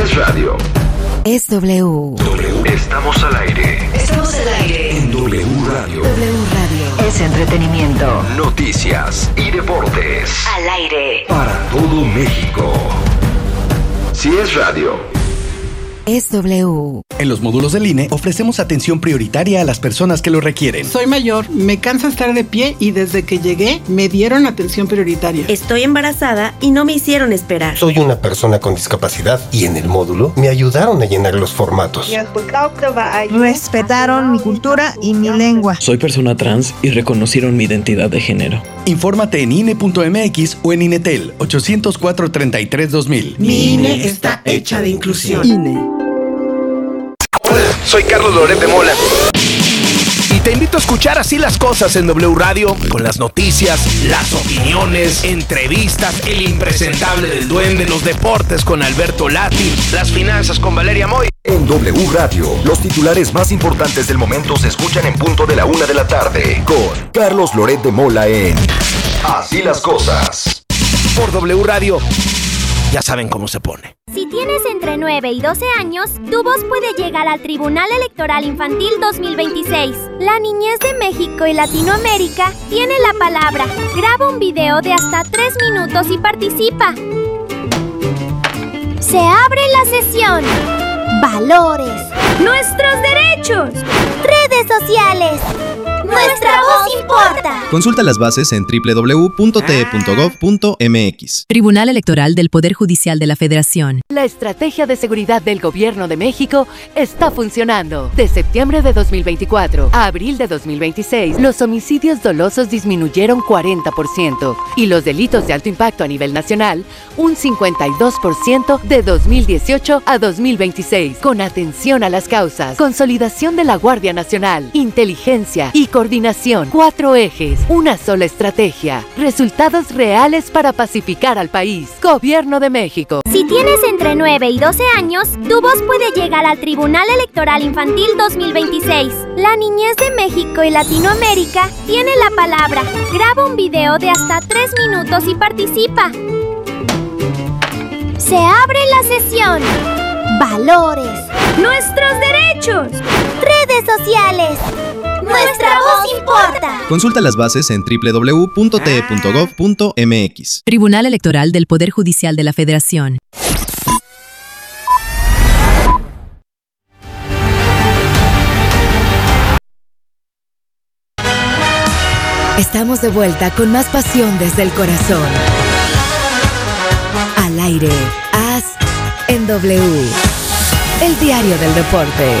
es radio, es W. Estamos al aire. Estamos al aire. En W Radio. W Radio. Es entretenimiento. Noticias y deportes. Al aire. Para todo México. Si es radio, es W. En los módulos del INE ofrecemos atención prioritaria a las personas que lo requieren. Soy mayor, me cansa estar de pie y desde que llegué me dieron atención prioritaria. Estoy embarazada y no me hicieron esperar. Soy una persona con discapacidad y en el módulo me ayudaron a llenar los formatos. Respetaron mi cultura y mi lengua. Soy persona trans y reconocieron mi identidad de género. Infórmate en INE.mx o en INETEL 804-33-2000. Mi INE está hecha de inclusión. INE. Hola, soy Carlos Loret de Mola. Y te invito a escuchar Así las Cosas en W Radio, con las noticias, las opiniones, entrevistas, el impresentable del Duende, los deportes con Alberto Lati, las finanzas con Valeria Moy. En W Radio, los titulares más importantes del momento se escuchan en punto de la 1 de la tarde, con Carlos Loret de Mola en Así las Cosas. Por W Radio, ya saben cómo se pone. Si tienes entre 9 y 12 años, tu voz puede llegar al Tribunal Electoral Infantil 2026. La niñez de México y Latinoamérica tiene la palabra. Graba un video de hasta 3 minutos y participa. Se abre la sesión. Valores. Nuestros derechos. Redes sociales. Nuestra voz importa. Consulta las bases en www.te.gov.mx. Tribunal Electoral del Poder Judicial de la Federación. La estrategia de seguridad del Gobierno de México está funcionando. De septiembre de 2024 a abril de 2026, los homicidios dolosos disminuyeron 40% y los delitos de alto impacto a nivel nacional, un 52% de 2018 a 2026. Con atención a las causas, consolidación de la Guardia Nacional, inteligencia y coordinación. 4 ejes, una sola estrategia. Resultados reales para pacificar al país. Gobierno de México. Si tienes entre 9 y 12 años, tu voz puede llegar al Tribunal Electoral Infantil 2026. La niñez de México y Latinoamérica tiene la palabra. Graba un video de hasta 3 minutos y participa. Se abre la sesión. Valores. Nuestros derechos. Redes sociales. Nuestra voz importa. Consulta las bases en www.te.gov.mx. Tribunal Electoral del Poder Judicial de la Federación. Estamos de vuelta con más pasión desde el corazón. Al aire, As en W. El diario del deporte.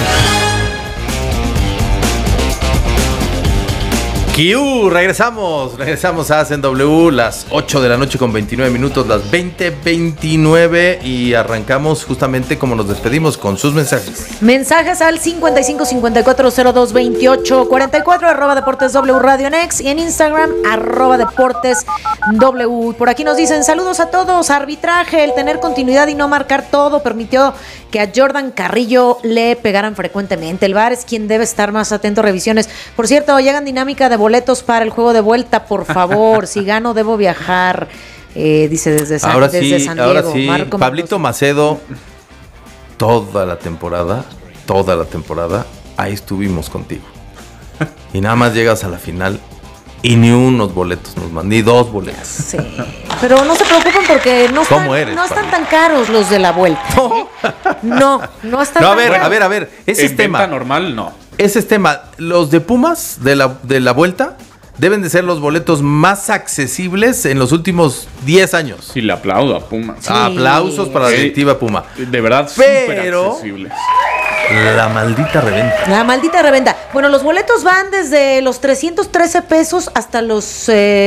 ¡Kiu! Regresamos a Hacen W, las 8 de la noche con 29 minutos, las 20:29 y arrancamos justamente como nos despedimos con sus mensajes. Mensajes al 55 54 02 28 44 @Deportes W Radio Next y en Instagram @Deportes W. Por aquí nos dicen saludos a todos. Arbitraje, el tener continuidad y no marcar todo permitió que a Jordan Carrillo le pegaran frecuentemente. El VAR es quien debe estar más atento a revisiones. Por cierto, llegan dinámica de boletos para el juego de vuelta, por favor. Si gano, debo viajar. Dice desde San Diego. Ahora sí, Marco Pablito Macedo, toda la temporada, ahí estuvimos contigo. Y nada más llegas a la final y ni unos boletos nos mandan, ni 2 boletos. Sí. Pero no se preocupen porque no están tan caros los de la vuelta. No están tan caros. A ver, ese es tema. Normal, no. Ese es tema. Los de Pumas de la vuelta deben de ser los boletos más accesibles en los últimos 10 años. Sí, le aplaudo a Pumas. Sí. Aplausos para la directiva Puma. De verdad, súper accesibles. La maldita reventa. Bueno, los boletos van desde los 313 pesos hasta los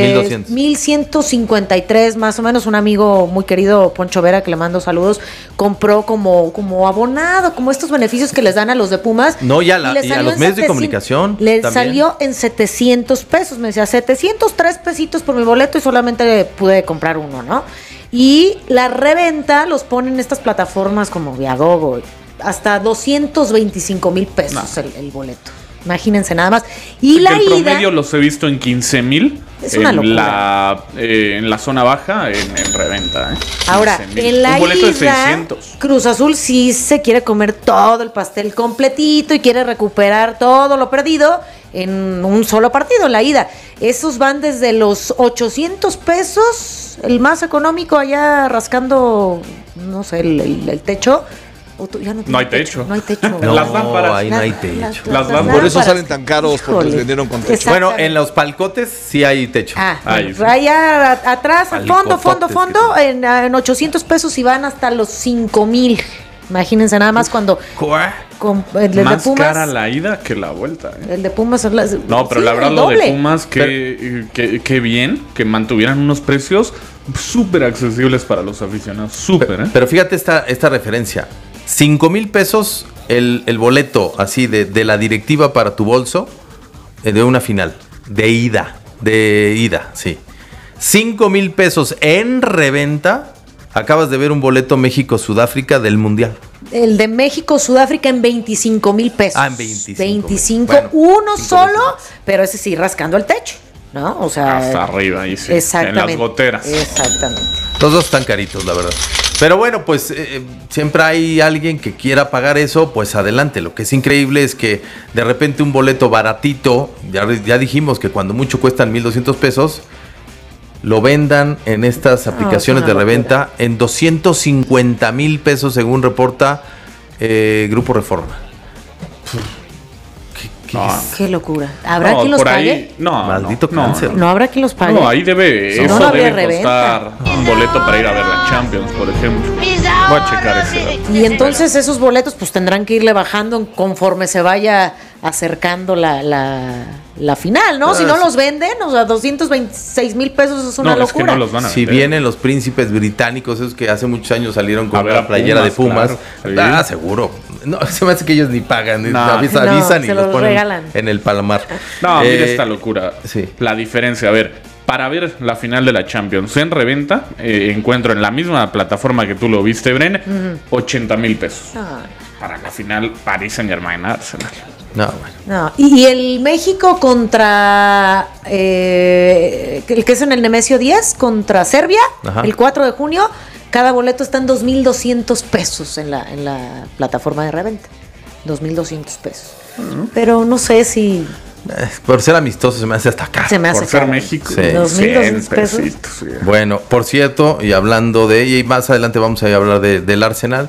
1153, más o menos. Un amigo muy querido, Poncho Vera, que le mando saludos, compró como abonado, como estos beneficios que les dan a los de Pumas. No, y a los medios de comunicación. Le salió en 700 pesos. Me decía, 703 pesitos por mi boleto y solamente pude comprar uno, ¿no? Y la reventa los ponen en estas plataformas como Viagogo, hasta 225,000 pesos el boleto. Imagínense nada más. Y la el ida... promedio los he visto en 15,000 Es una locura. En la zona baja, en reventa. Ahora, 15,000. en la un boleto ida, de 600. Cruz Azul sí se quiere comer todo el pastel completito y quiere recuperar todo lo perdido en un solo partido, en la ida. Esos van desde los 800 pesos, el más económico allá rascando, no sé, el techo. No hay techo. No hay techo. Las lámparas. Ahí no hay techo. Las lámparas. Por eso salen tan caros, porque les vendieron con techo. Bueno, en los palcotes sí hay techo. Allá atrás, al fondo, en 800 pesos y van hasta los 5,000. Imagínense nada más cuando... el Más de Pumas, cara la ida que la vuelta. El de Pumas... No, pero sí, la verdad el lo de doble. Pumas, que bien, que mantuvieran unos precios súper accesibles para los aficionados. Súper, Pero fíjate esta referencia. 5,000 pesos el boleto así de la directiva para tu bolso de una final. De ida, sí. 5,000 pesos en reventa. Acabas de ver un boleto México-Sudáfrica del Mundial. El de México-Sudáfrica en 25,000 pesos. En 25. 25, Bueno, uno solo, pero ese sí rascando el techo, ¿no? O sea... Hasta arriba, ahí sí. Exactamente. En las goteras. Exactamente. Los dos están caritos, la verdad. Pero bueno, pues siempre hay alguien que quiera pagar eso, pues adelante. Lo que es increíble es que de repente un boleto baratito, ya dijimos que cuando mucho cuestan 1,200 pesos, lo vendan en estas aplicaciones de reventa en 250,000 pesos, según reporta Grupo Reforma. Qué locura. ¿Habrá quien los pague? Maldito cáncer. No habrá quien los pague. No, ahí debe costar un boleto para ir a ver la Champions, por ejemplo. Voy a checar ese dato. Y entonces esos boletos pues tendrán que irle bajando conforme se vaya acercando la final, ¿no? Si no los venden, o sea, 226,000 pesos es una locura. Es que no los van a si vender. vienen los príncipes británicos, esos que hace muchos años salieron con una playera de Pumas, claro, sí. Seguro. No, se me hace que ellos ni pagan, No. avisan y se los los ponen regalan. en el Palomar. No, mira esta locura. Sí. La diferencia, a ver, para ver la final de la Champions en reventa, encuentro en la misma plataforma que tú lo viste, Bren, 80,000 pesos. Para la final París Saint-Germain Arsenal. No, bueno. No. Y el México contra el que es en el Nemesio 10 contra Serbia, el 4 de junio, cada boleto está en 2,200 pesos en la plataforma de reventa. 2,200 pesos. Pero no sé si... Por ser amistoso se me hace hasta acá. Se me hace Por ser caro. México. Sí. 2,200 pesos. Bueno, por cierto, y hablando de ella, y más adelante vamos a hablar del Arsenal,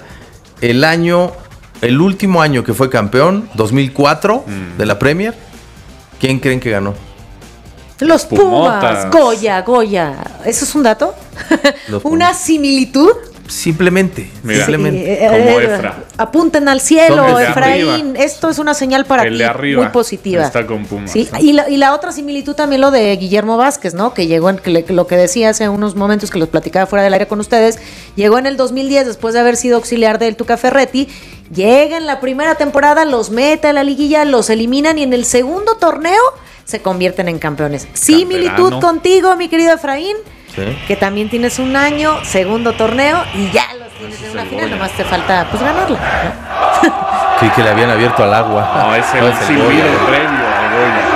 el último año que fue campeón, 2004, de la Premier, ¿quién creen que ganó? Los Pumas. Goya. ¿Eso es un dato? ¿Una similitud? Simplemente. Mira, como Efra. Apunten al cielo, El de Efraín. arriba. Esto es una señal para El ti de arriba muy positiva. está con Pumas. Sí, ¿no? y la otra similitud también lo de Guillermo Vázquez, ¿no? Que llegó lo que decía hace unos momentos que los platicaba fuera del aire con ustedes, llegó en el 2010 después de haber sido auxiliar del Tuca Ferretti, llega en la primera temporada, los mete a la liguilla, los eliminan y en el segundo torneo se convierten en campeones. Similitud contigo, mi querido Efraín, que también tienes un año, segundo torneo y ya los tienes en una final, nomás te falta pues ganarla, ¿no? Sí, que le habían abierto al agua. No, es el silbido previo a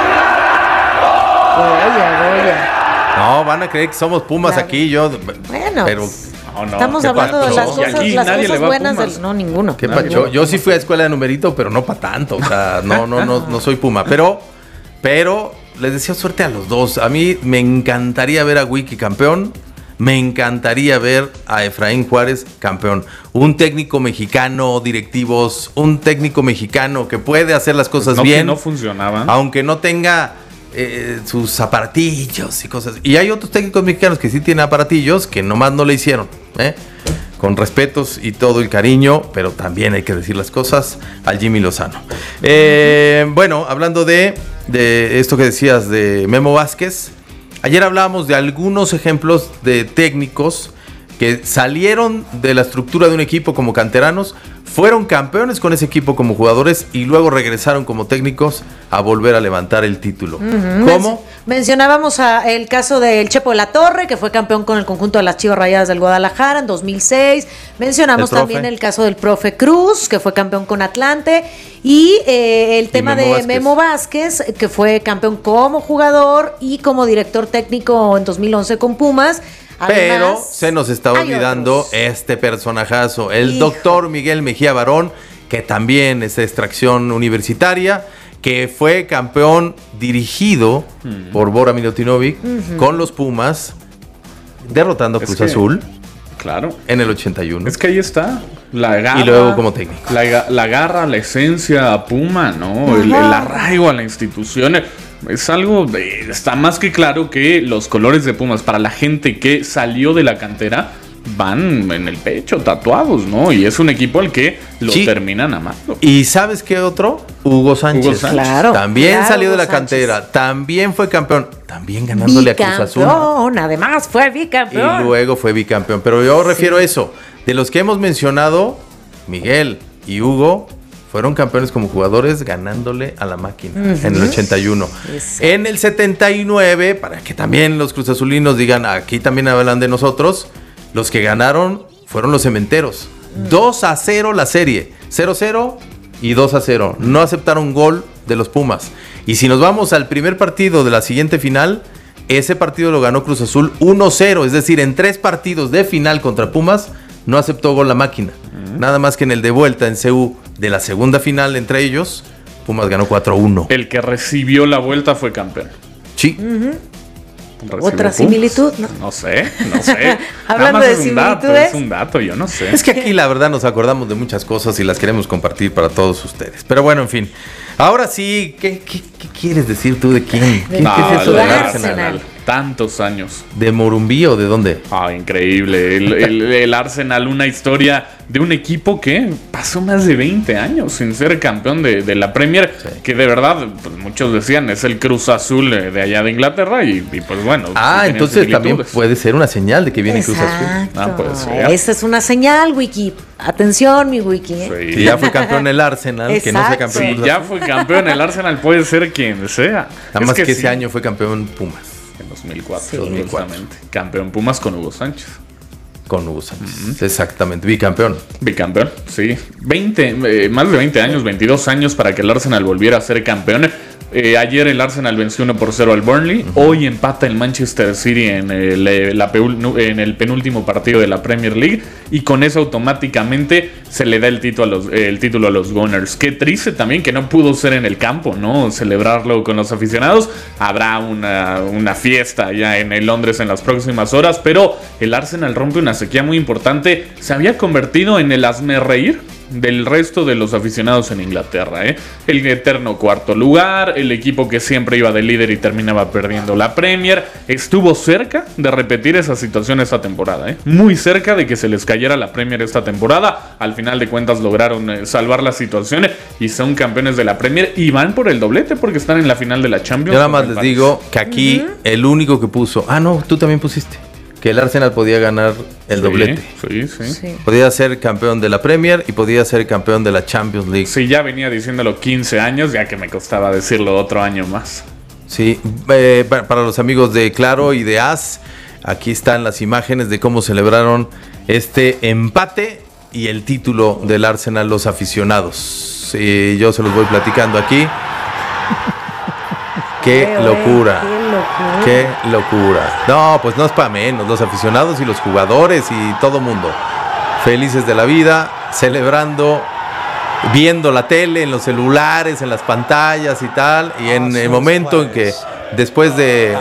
Goya. No, van a creer que somos Pumas aquí, yo. Bueno, pero estamos hablando de las cosas buenas del... No, ninguno. ¿Qué pacho? Yo sí fui a escuela de numerito, pero no para tanto. O sea, no soy Puma. Pero les deseo suerte a los dos. A mí me encantaría ver a Wiki campeón. Me encantaría ver a Efraín Juárez campeón. Un técnico mexicano, directivos, un técnico mexicano que puede hacer las cosas bien. Que no funcionaban. Aunque no tenga sus aparatillos y cosas. Y hay otros técnicos mexicanos que sí tienen aparatillos que nomás no le hicieron. Con respetos y todo el cariño, pero también hay que decir las cosas al Jimmy Lozano. Bueno, hablando de esto que decías de Memo Vázquez, ayer hablábamos de algunos ejemplos de técnicos que salieron de la estructura de un equipo como canteranos, fueron campeones con ese equipo como jugadores y luego regresaron como técnicos a volver a levantar el título. ¿Cómo? Mencionábamos el caso del Chepo de la Torre, que fue campeón con el conjunto de las Chivas Rayadas del Guadalajara en 2006. Mencionamos también el caso del profe Cruz, que fue campeón con Atlante. Y el tema de Memo Vázquez, que fue campeón como jugador y como director técnico en 2011 con Pumas. Además, pero se nos está olvidando este personajazo, el doctor Miguel Mejía Barón, que también es de extracción universitaria, que fue campeón dirigido por Bora Milutinovic con los Pumas, derrotando a Cruz Azul. Claro. En el 81. Es que ahí está. La garra, y luego como técnico. La garra, la esencia a Puma, ¿no? El arraigo a la institución. Es algo, está más que claro que los colores de Pumas para la gente que salió de la cantera van en el pecho, tatuados, ¿no? Y es un equipo al que lo terminan amando. ¿Y sabes qué otro? Hugo Sánchez. Claro, también salió de la cantera, también fue campeón, también ganándole a Cruz Azul. Además fue bicampeón. Y luego fue bicampeón. Pero yo refiero a eso. De los que hemos mencionado, Miguel y Hugo fueron campeones como jugadores ganándole a la máquina en el 81. Exacto. En el 79, para que también los cruzazulinos digan, aquí también hablan de nosotros, los que ganaron fueron los Cementeros. 2-0 la serie. 0-0 y 2-0. No aceptaron gol de los Pumas. Y si nos vamos al primer partido de la siguiente final, ese partido lo ganó Cruz Azul 1-0. Es decir, en 3 partidos de final contra Pumas, no aceptó gol la máquina. Nada más que en el de vuelta en CU de la segunda final entre ellos, Pumas ganó 4-1. El que recibió la vuelta fue campeón. Sí. Otra similitud, ¿no? No sé. Hablando de similitudes. Es un dato, yo no sé. Es que aquí la verdad nos acordamos de muchas cosas y las queremos compartir para todos ustedes. Pero bueno, en fin. Ahora sí, ¿qué quieres decir tú de quién? ¿Qué es eso del Arsenal? Tantos años. ¿De Morumbí o de dónde? Increíble. El Arsenal, una historia de un equipo que pasó más de 20 años sin ser campeón de la Premier, que de verdad, pues, muchos decían, es el Cruz Azul de allá de Inglaterra y pues bueno. Entonces también puede ser una señal de que viene Cruz Azul. Puede ser. Esa es una señal, Wiki. Atención, mi Wiki. Sí. Si ya fue campeón el Arsenal, que no sea campeón. Si ya fue campeón el Arsenal, puede ser quien sea. Nada más que ese año fue campeón Pumas. En 2004, justamente. Campeón Pumas con Hugo Sánchez. Con Hugo Sánchez, exactamente. Bicampeón, sí. Más de 20 años, 22 años para que el Arsenal volviera a ser campeón. Ayer el Arsenal venció 1-0 al Burnley. Hoy empata el Manchester City en el penúltimo partido de la Premier League. Y con eso automáticamente se le da el título a los Gunners. Qué triste también que no pudo ser en el campo, ¿no? Celebrarlo con los aficionados. Habrá una fiesta ya en Londres en las próximas horas. Pero el Arsenal rompe una sequía muy importante. Se había convertido en el hazmerreír del resto de los aficionados en Inglaterra, El eterno cuarto lugar, el equipo que siempre iba de líder y terminaba perdiendo la Premier, estuvo cerca de repetir esa situación esta temporada, muy cerca de que se les cayera la Premier esta temporada. Al final de cuentas lograron salvar la situación y son campeones de la Premier y van por el doblete porque están en la final de la Champions. Yo nada más les digo que aquí el único que puso, no, tú también pusiste, que el Arsenal podía ganar el doblete. Sí. Podía ser campeón de la Premier y podía ser campeón de la Champions League. Sí, ya venía diciéndolo 15 años, ya que me costaba decirlo otro año más. Sí, para los amigos de Claro y de AS, aquí están las imágenes de cómo celebraron este empate y el título del Arsenal los aficionados. Yo se los voy platicando aquí. Qué locura. No, pues no es para menos. Los aficionados y los jugadores y todo mundo felices de la vida, celebrando, viendo la tele en los celulares, en las pantallas y tal. Y en el momento en que después de...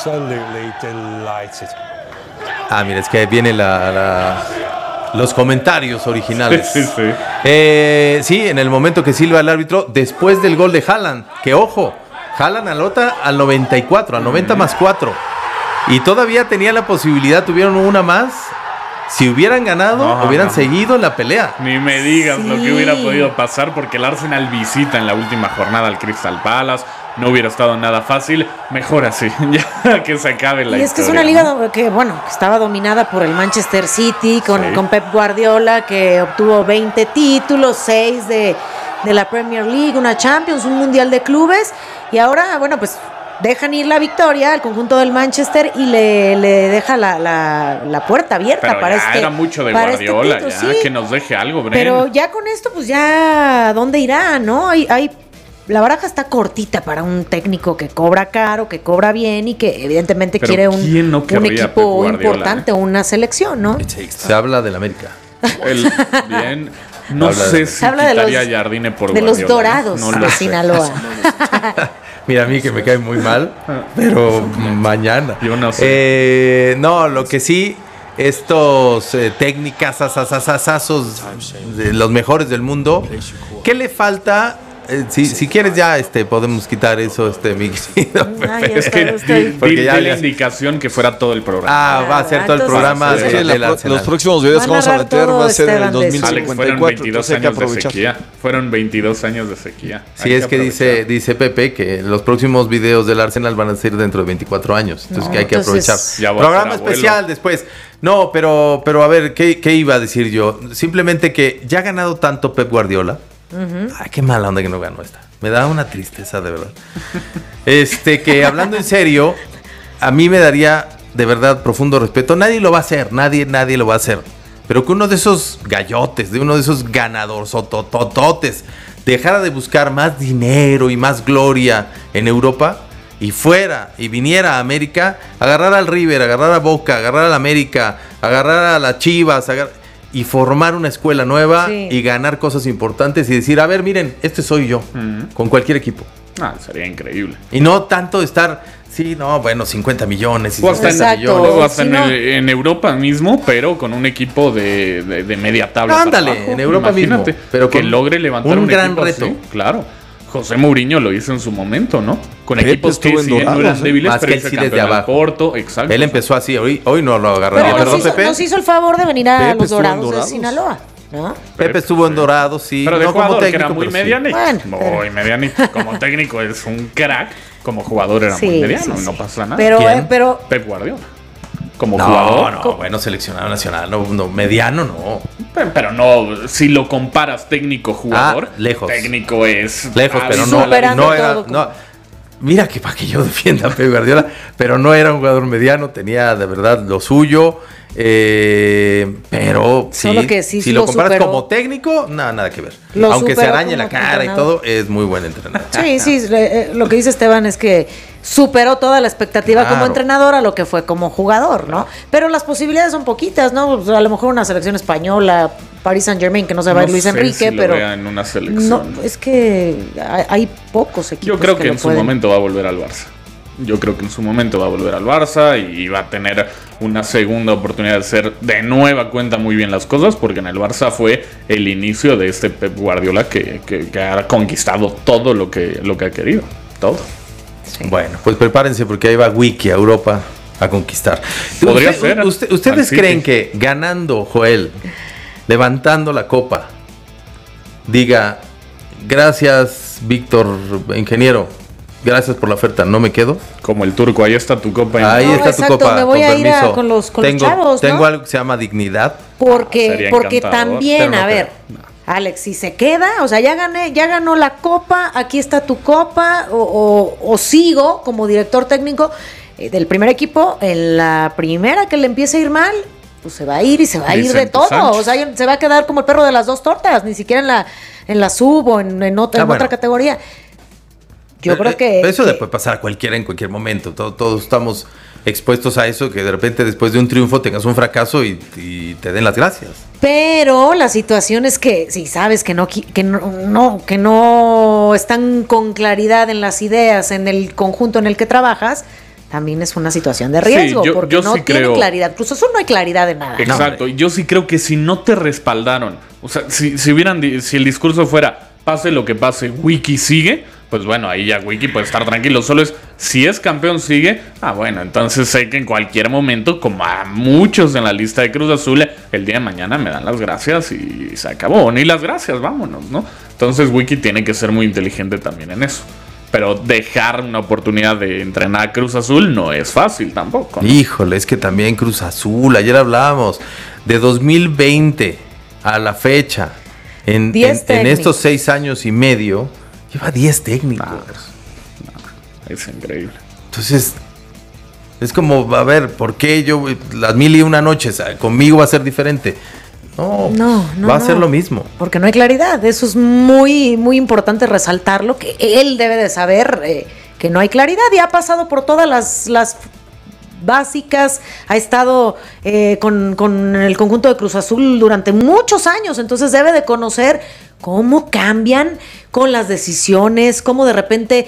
mira, es que viene los comentarios originales. Sí, en el momento que silba el árbitro, después del gol de Haaland, que ojo, Haaland anota al 94, al 90 más 4. Y todavía tenía la posibilidad, tuvieron una más. Si hubieran ganado, hubieran seguido en la pelea. Ni me digas lo que hubiera podido pasar, porque el Arsenal visita en la última jornada al Crystal Palace. no hubiera estado nada fácil. Mejor así, ya que se acabe la historia. Y es que es una liga que estaba dominada por el Manchester City con Pep Guardiola, que obtuvo 20 títulos, 6 de la Premier League, una Champions, un Mundial de Clubes, y ahora, pues dejan ir la victoria al conjunto del Manchester y le deja la puerta abierta. Pero para ya era mucho de Guardiola, que nos deje algo, Bren. Pero ya con esto, pues ya, ¿a dónde irá, no? La baraja está cortita para un técnico que cobra caro, que cobra bien y que evidentemente quiere un equipo importante, una selección, ¿no? Se habla del América. Bien. No sé si quitaría a Jardine por Guardiola. De los Dorados de Sinaloa. Mira, a mí que me cae muy mal, pero mañana. Yo no sé. No, lo que sí, estos técnicas asazos de los mejores del mundo, ¿qué le falta? Si quieres ya podemos quitar eso, mi querido Pepe. Es que porque ya la indicación que fuera todo el programa. Va a ser todo el programa los próximos videos que vamos a meter va a ser en el 2054. Fueron 22 años de sequía. Fueron 22 años de sequía. Sí, es que dice Pepe que los próximos videos del Arsenal van a ser dentro de 24 años. Entonces que hay que aprovechar. Programa especial después. No, pero a ver, ¿qué iba a decir yo? Simplemente que ya ha ganado tanto Pep Guardiola. Ay, qué mala onda que no ganó esta. Me da una tristeza, de verdad. Que hablando en serio, a mí me daría de verdad profundo respeto. Nadie lo va a hacer, nadie lo va a hacer. Pero que uno de esos gallotes, de uno de esos ganadores o tototes, dejara de buscar más dinero y más gloria en Europa y fuera y viniera a América, agarrar al River, agarrar a Boca, agarrar al América, agarrar a las Chivas, y formar una escuela nueva y ganar cosas importantes y decir, a ver, miren, soy yo, con cualquier equipo. Sería increíble. Y no tanto estar, 50 millones. O hasta en Europa mismo, pero con un equipo de media tabla. Ándale, en Europa mismo. Pero que logre levantar un gran reto. Así, claro. José Mourinho lo hizo en su momento, ¿no? Con equipos que no eran débiles, más pero que él desde abajo. Porto, exacto. Él empezó así, hoy no lo agarraría. Pero nos hizo el favor de venir a los Dorados de Sinaloa, ¿no? Pepe estuvo en Dorados, sí. Pero de jugador, como técnico, que era muy medianito. Muy medianito. Como técnico es un crack, como jugador era muy mediano, no pasa nada. Pero Pep Guardiola. Como jugador. Bueno, seleccionado nacional, no, mediano no. Pero no, si lo comparas técnico-jugador, lejos. Técnico es... Lejos, pero no era... No, mira que para que yo defienda a Pep Guardiola, pero no era un jugador mediano, tenía de verdad lo suyo, pero si lo comparas superó. Como técnico, nada que ver. Aunque se arañe la cara y todo, es muy buen entrenador. Sí, lo que dice Esteban es que superó toda la expectativa como entrenador a lo que fue como jugador, ¿no? Pero las posibilidades son poquitas, ¿no? A lo mejor una selección española, Paris Saint-Germain, que no se va a ir Luis Enrique, pero en una selección. No, es que hay pocos equipos. Yo creo que en su momento va a volver al Barça. Y va a tener una segunda oportunidad de hacer de nueva cuenta muy bien las cosas, porque en el Barça fue el inicio de este Pep Guardiola que ha conquistado todo lo que ha querido. Todo. Sí. Bueno, pues prepárense porque ahí va Wiki a Europa a conquistar. Podría ser. ¿Ustedes creen que ganando Joel, levantando la copa, diga gracias Víctor, ingeniero, gracias por la oferta, no me quedo? Como el turco, ahí está tu copa. Ahí está tu copa, me voy a ir con los chavos, ¿no? Tengo algo que se llama dignidad. Porque también, a ver, Alex, si se queda, o sea, ya ganó la copa, aquí está tu copa, o sigo como director técnico del primer equipo, en la primera que le empiece a ir mal, pues se va a ir y se va a ir de todo. Sánchez. O sea, se va a quedar como el perro de las dos tortas, ni siquiera en la sub o en otra categoría. Yo creo que... Eso puede pasar a cualquiera en cualquier momento. Todos estamos expuestos a eso, que de repente después de un triunfo tengas un fracaso y te den las gracias. Pero la situación es que si sabes que no están con claridad en las ideas, en el conjunto en el que trabajas, también es una situación de riesgo, porque no tiene claridad. Cruz Azul no hay claridad de nada. Exacto. Yo sí creo que si no te respaldaron, o sea, si el discurso fuera pase lo que pase, Wiki sigue, pues bueno, ahí ya Wiki puede estar tranquilo. Solo es, si es campeón sigue, bueno, entonces sé que en cualquier momento, como a muchos en la lista de Cruz Azul, el día de mañana me dan las gracias y se acabó. Ni las gracias, vámonos, ¿no? Entonces Wiki tiene que ser muy inteligente también en eso. Pero dejar una oportunidad de entrenar a Cruz Azul no es fácil tampoco, ¿no? Híjole, es que también Cruz Azul, ayer hablábamos de 2020 a la fecha, en estos 6 años y medio, lleva 10 técnicos. Es increíble. Entonces, es como, a ver, ¿por qué yo las 1001 noches conmigo va a ser diferente? No, va a ser lo mismo. Porque no hay claridad. Eso es muy, muy importante resaltarlo, que él debe de saber que no hay claridad y ha pasado por todas las básicas, ha estado con el conjunto de Cruz Azul durante muchos años, entonces debe de conocer cómo cambian con las decisiones, cómo de repente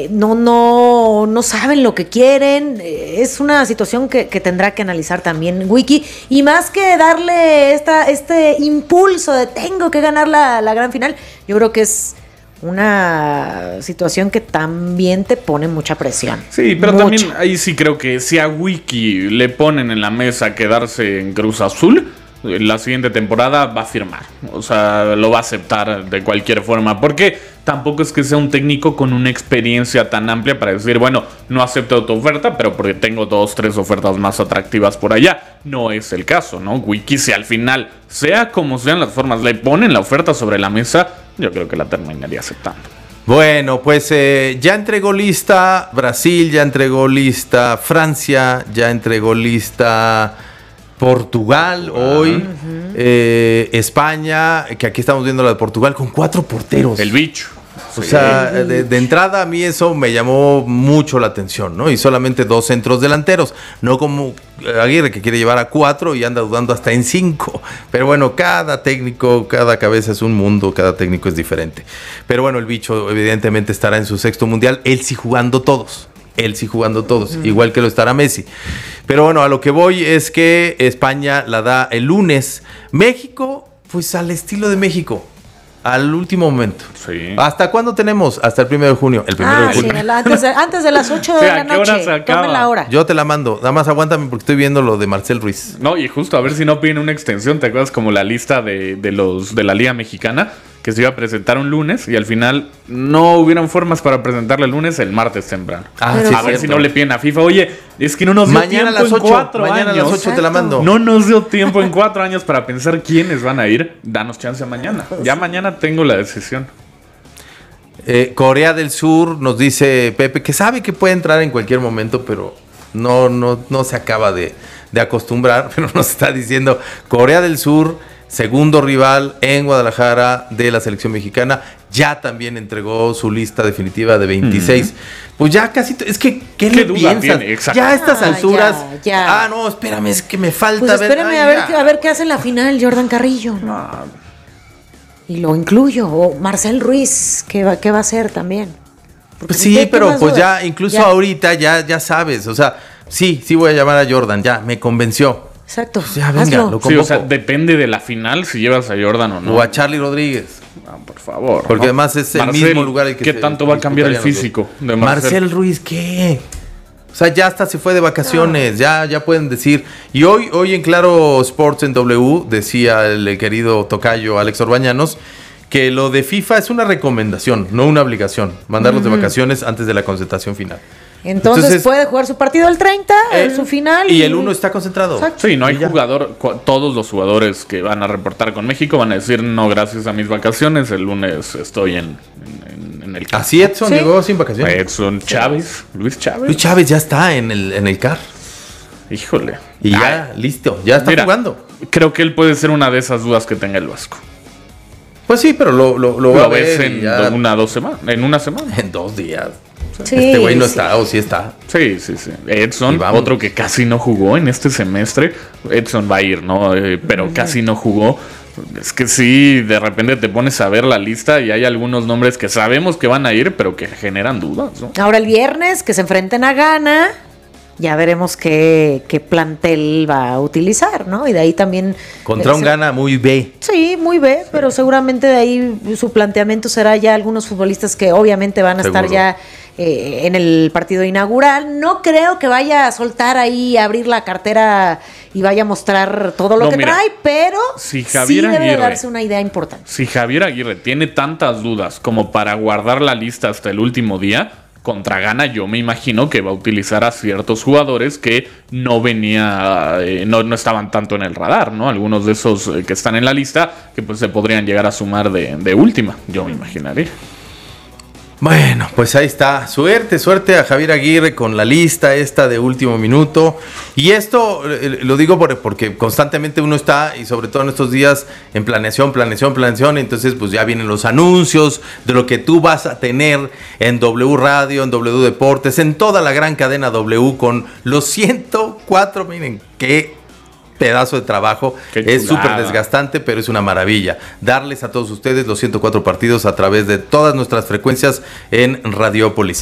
no saben lo que quieren. Es una situación que tendrá que analizar también Wiki, y más que darle este impulso de tengo que ganar la gran final, yo creo que es una situación que también te pone mucha presión. Sí, pero también ahí sí creo que si a Wiki le ponen en la mesa quedarse en Cruz Azul, la siguiente temporada va a firmar. O sea, lo va a aceptar de cualquier forma, porque tampoco es que sea un técnico con una experiencia tan amplia para decir, bueno, no acepto tu oferta, pero porque tengo 2-3 ofertas más atractivas por allá. No es el caso, ¿no? Wiki, si al final, sea como sean las formas, le ponen la oferta sobre la mesa, yo creo que la terminaría aceptando. Bueno, pues ya entregó lista Brasil, ya entregó lista Francia, ya entregó lista Portugal hoy, España, que aquí estamos viendo la de Portugal, con 4 porteros. El bicho. O sea, de entrada a mí eso me llamó mucho la atención, ¿no? Y solamente 2 centros delanteros, no como Aguirre, que quiere llevar a 4 y anda dudando hasta en 5. Pero bueno, cada técnico, cada cabeza es un mundo, cada técnico es diferente. Pero bueno, el bicho evidentemente estará en su 6º mundial, él sí jugando todos, igual que lo estará Messi. Pero bueno, a lo que voy es que España la da el lunes. México, pues al estilo de México, al último momento. Sí. ¿Hasta cuándo tenemos? Hasta el 1 de junio. El 1 de junio. Sí, antes de las 8 de la noche. Tomen la hora. Yo te la mando. Nada más aguántame porque estoy viendo lo de Marcel Ruiz. No, y justo a ver si no piden una extensión. ¿Te acuerdas como la lista de la Liga Mexicana? Que se iba a presentar un lunes y al final no hubieron formas para presentarle el lunes, el martes temprano. A ver si no le piden a FIFA, oye, es que no nos dio tiempo en 4 años. Mañana a las 8 te la mando. No nos dio tiempo en 4 años para pensar quiénes van a ir. Danos chance mañana. Ya mañana tengo la decisión. Corea del Sur, nos dice Pepe, que sabe que puede entrar en cualquier momento, pero no se acaba de acostumbrar, pero nos está diciendo Corea del Sur, segundo rival en Guadalajara de la selección mexicana, ya también entregó su lista definitiva de 26. Pues ya casi, es que, ¿qué le piensas? Ya a estas alturas, ya. No, espérame, es que me falta pues espérame a ver qué hace en la final Jordan Carrillo. Y lo incluyo, o Marcel Ruiz, ¿qué va a hacer también? Pues sí, pero pues ya, incluso ahorita ya sabes, o sea, sí voy a llamar a Jordan, ya, me convenció. Exacto. Pues ya, venga, lo convoco. Sí, o sea, depende de la final si llevas a Jordan o no. O a Charlie Rodríguez. Por favor. Porque además es el mismo lugar el que ¿qué tanto va a cambiar el físico de Marcel Ruiz? ¿Qué? O sea, ya hasta se fue de vacaciones, ya pueden decir. Y hoy en Claro Sports en W decía el querido tocayo Alex Orbañanos que lo de FIFA es una recomendación, no una obligación, mandarlos de vacaciones antes de la concentración final. Entonces puede jugar su partido el 30, su final. Y el 1 está concentrado. Exacto. Sí, no hay jugador. Todos los jugadores que van a reportar con México van a decir no, gracias a mis vacaciones. El lunes estoy en el CAR. Así Edson llegó sin vacaciones. Edson Chávez, Luis Chávez. Luis Chávez ya está en el CAR. Híjole. Y ya, listo, ya está jugando. Creo que él puede ser una de esas dudas que tenga el Vasco. Pues sí, pero lo va a ver en una semana. En 2 días. Sí, este güey no está, o sí está. Sí. Edson, otro que casi no jugó en este semestre. Edson va a ir, ¿no? Pero casi no jugó. Es que sí, de repente te pones a ver la lista y hay algunos nombres que sabemos que van a ir, pero que generan dudas, ¿no? Ahora el viernes, que se enfrenten a Ghana, ya veremos qué plantel va a utilizar, ¿no? Y de ahí también... Contra un Ghana muy B. Sí, muy B, pero seguramente de ahí su planteamiento será ya algunos futbolistas que obviamente van a estar ya en el partido inaugural. No creo que vaya a soltar ahí, abrir la cartera y vaya a mostrar todo lo que trae, pero si sí debe de darse una idea importante. Si Javier Aguirre tiene tantas dudas como para guardar la lista hasta el último día, contra Ghana yo me imagino que va a utilizar a ciertos jugadores que no no estaban tanto en el radar, ¿no? Algunos de esos que están en la lista que pues se podrían llegar a sumar de última, yo me imaginaría. Bueno, pues ahí está. Suerte a Javier Aguirre con la lista esta de último minuto. Y esto lo digo porque constantemente uno está, y sobre todo en estos días, en planeación. Entonces, pues ya vienen los anuncios de lo que tú vas a tener en W Radio, en W Deportes, en toda la gran cadena W con los 104. Miren, qué pedazo de trabajo. Es súper desgastante, pero es una maravilla darles a todos ustedes los 104 partidos a través de todas nuestras frecuencias en Radiópolis.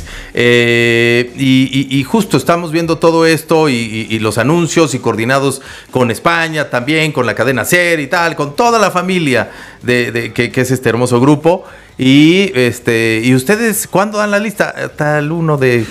Y justo estamos viendo todo esto y los anuncios y coordinados con España también, con la cadena SER y tal, con toda la familia que es este hermoso grupo. Y ustedes, ¿cuándo dan la lista? Hasta el 1 de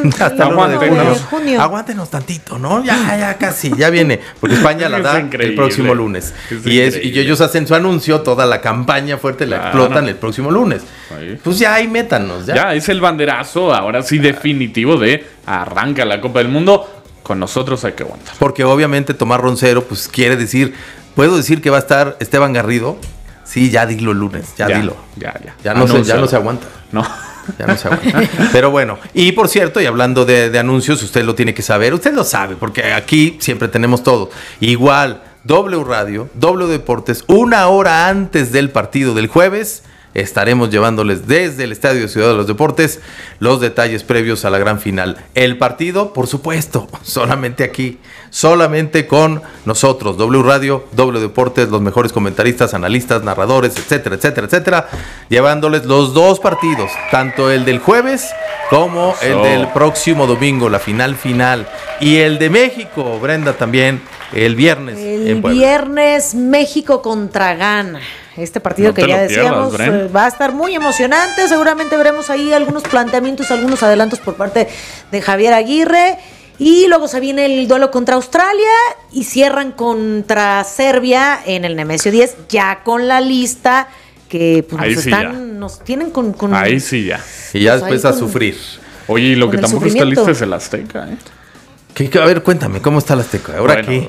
junio. Aguántenos tantito, ¿no? Ya casi, ya viene. Porque España la da el próximo lunes. Y ellos hacen su anuncio, toda la campaña fuerte la explotan el próximo lunes. Pues ya ahí métanos. Ya es el banderazo, ahora sí definitivo de arranca la Copa del Mundo. Con nosotros hay que aguantar. Porque obviamente Tomás Roncero, pues quiere decir, ¿puedo decir que va a estar Esteban Garrido? Sí, ya dilo el lunes, dilo. Ya no se aguanta. No. Ya no se aguanta. Pero bueno, y por cierto, y hablando de anuncios, usted lo tiene que saber. Usted lo sabe, porque aquí siempre tenemos todo. Igual, W Radio, W Deportes, 1 hora antes del partido del jueves, estaremos llevándoles desde el Estadio Ciudad de los Deportes los detalles previos a la gran final. El partido, por supuesto, solamente aquí, solamente con nosotros, W Radio, W Deportes, los mejores comentaristas, analistas, narradores, etcétera, llevándoles los dos partidos, tanto el del jueves como el del próximo domingo, la final, y el de México, Brenda, también el viernes. El viernes México contra Ghana. Este partido que ya decíamos va a estar muy emocionante. Seguramente veremos ahí algunos planteamientos, algunos adelantos por parte de Javier Aguirre. Y luego se viene el duelo contra Australia y cierran contra Serbia en el Nemesio 10, ya con la lista que pues, nos tienen con... Ahí sí ya. Y ya después a sufrir. Oye, y lo que tampoco está listo es el Azteca, ¿eh? A ver, cuéntame, ¿cómo está el Azteca? ¿Ahora qué?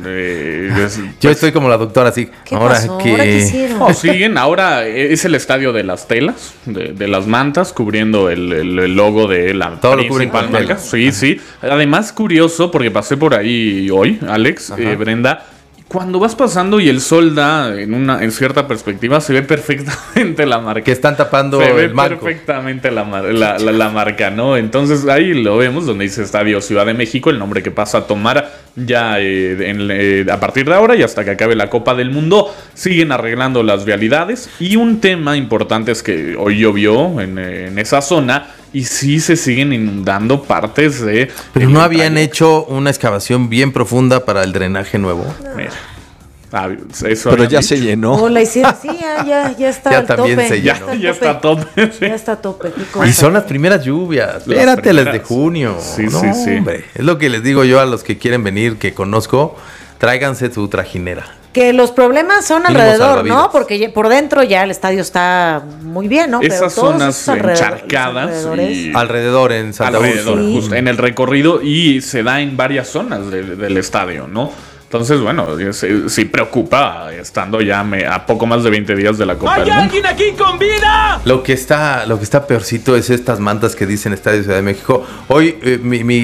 Yo estoy como la doctora, así. ¿Ahora qué? Siguen, ahora es el estadio de las telas, de las mantas, cubriendo el logo de la todo principal marca. Sí. Además, curioso, porque pasé por ahí hoy, Alex, Brenda. Cuando vas pasando y el sol da en cierta perspectiva, se ve perfectamente la marca. Que están tapando el marco. Se ve perfectamente la marca, ¿no? Entonces ahí lo vemos, donde dice Estadio Ciudad de México, el nombre que pasa a tomar ya a partir de ahora y hasta que acabe la Copa del Mundo. Siguen arreglando las vialidades. Y un tema importante es que hoy llovió en esa zona. Y sí se siguen inundando partes de... Pero no habían hecho una excavación bien profunda para el drenaje nuevo. Mira. Pero ya se llenó. No, la hicieron, sí, ya está ya al también tope. Ya está a tope. Sí. Ya está a tope. Y son las primeras lluvias. Espérate, las de junio. Sí. Hombre, es lo que les digo yo a los que quieren venir, que conozco, tráiganse su trajinera. Que los problemas son alrededor, ¿no? Porque por dentro ya el estadio está muy bien, ¿no? Esas zonas encharcadas alrededor en Santa Úrsula. Justo en el recorrido, y se da en varias zonas del estadio, ¿no? Entonces, bueno, sí preocupa estando ya a poco más de 20 días de la Copa del Mundo. ¡Hay alguien aquí con vida! Lo que está peorcito es estas mantas que dicen Estadio Ciudad de México. Hoy mi